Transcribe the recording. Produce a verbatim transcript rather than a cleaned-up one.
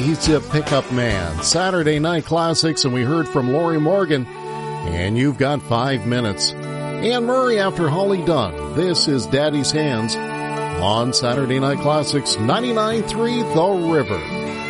He's a pickup man. Saturday Night Classics, and we heard from Lori Morgan. And you've got five minutes. Anne Murray after Holly Dunn. This is Daddy's Hands on Saturday Night Classics ninety-nine point three The River.